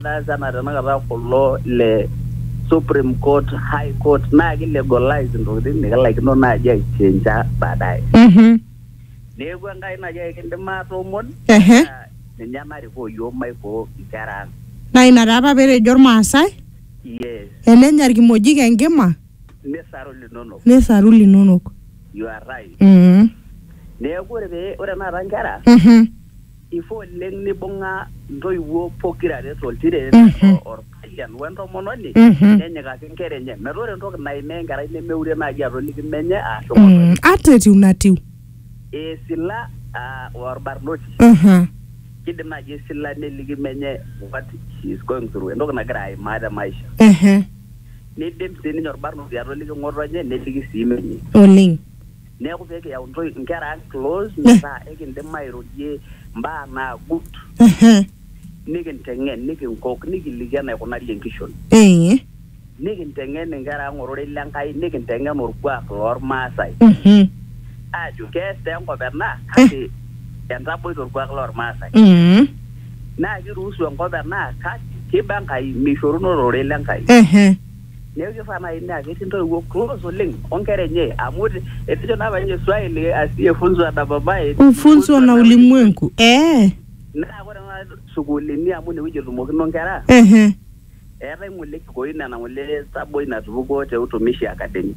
sana tanakata kulo le Supreme Court, High Court na legalize ntokitin nikalakino naaji aichange baadaye. Neeku enkai naaji aikindim toomon ninye narikoo yiok maiko nkera. Na ina taa apa petejo irmaasai? Yes. Enenya irkimojik enkima? Nesaru linonok. You are right. Neeku ore naata nkera ifo oleng nibung'a ntoiwuo pokirare toltiren orpayian wentomononi nenyikaki nkera enye metaa ore entoki naimaa enkerai nemeure naaji atoliki menye ashu ng'otonye. Ata etiu natiu. Esila orbarnoti. Kidim naaji esila neliki menye what she is going through entoki nagira aimaa te maisha. Nidim sii ninye orbarnoti atoliki ng'otonye neliki sii menye. Oleng. Neeku pee kiyau nkera close metaa ekindim airorie mbaa naagut. Nikinteng'en nikinkok nikiliki enaikunari enkishon. Nikinteng'en nkera ang' ororei lenkai nikinteng'en orkuak lormaasai. Ajo kees taa enkop ena kake entaboi torkuak lormaasai. Naa kiruhusu enkop ena kake kiba Enkai mishoruno ororei lenkai. Neeku kifaa naaji naa ketii ntoiwuo close oleng onkera enye amu etejo naa apa ninye Swahili asiyefunzwa na babaye ufunzwa na ulimwengu. Naa ore naa sukuulini amu inewueji etumokino nkera. Eetai ng'ole kikoi nena ng'ole taboi natupukuo te Utumishi Academy.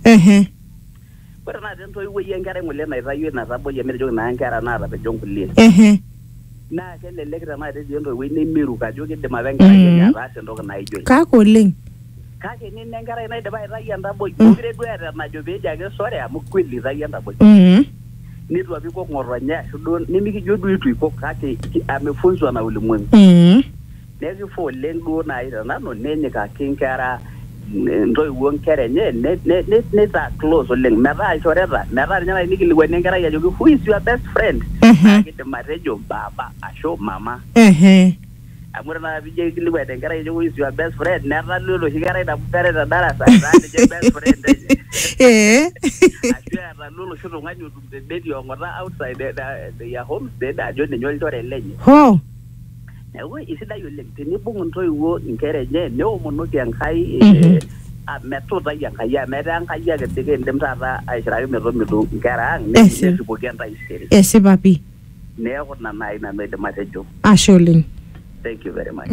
Ore naa tentoiwuoi enkerai ng'ole naitayio ina taboi emetejoki naa nkera naatapejo nkulie. Naa kelelek tenakata etii entoiwuoi nemiru kajo kidim apa enkerai enye ataasa entoki naijo ina. Kake oleng. Kake nini enkerai naidipa aitayu entaboi mokire duo eeta enajo peejo ake sore amu kweli itayu entaboi. Nitu apa iko ng'otonye ashu duo nemikijo duo itu iko kake amefunzwa na ulimwengu. Neeku ifaa oleng duo naaji tenanu nenyikaki nkera ntoiwuo nkera enye neitaa close oleng metaa ilchoreta metaa ninye naaji nikilikuani enkerai ajoki who is your best friend? Naa kidim atejo baba ashu mama. Amu ore naa pijo aikilikuan enkerai ajo who is your best friend netalu enoshi kerai nabutere te darasa etaa ninye best friend enye. Ashu etalu oloshi tung'ani otum tebeti ong'ota outside their homestead ajo ninye olchore lenye. Neeku isidai oleng tenibung' ntoiwuo nkera enye neomonoki Enkai metuutai Enkai metaa Enkai ake nikindim taata aishiraki metomitu nkera ang' neshukoki entaisere. Esipa pii. Neeku ina naaji nanu aidim atejo. Ashe oleng. Thank you very much.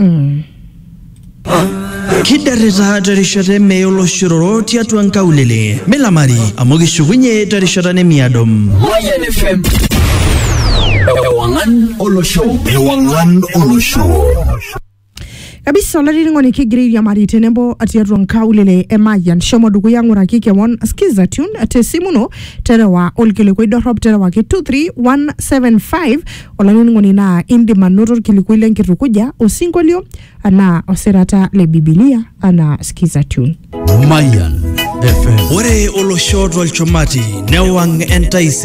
Kidarita terishata eme oloshororo tiatua nkaulele melamari amu kishukunye terishata nemiadom. Mayan FM Ewangan Olosho Kabisa olainining'oni kigira airiamari tenebo tiatua nkaulele Mayan shomo dukuya ng'uraki kewon skiza tune tesimuno terewa olkilikuai dorrop terewaki 23175 olainining'oni naa indim anoto orkilikuai lenkitukuja osinkolio anaa osirata le Biblia anaa skiza tune. Mayan FM ore olosho tolchumati newang' entaisere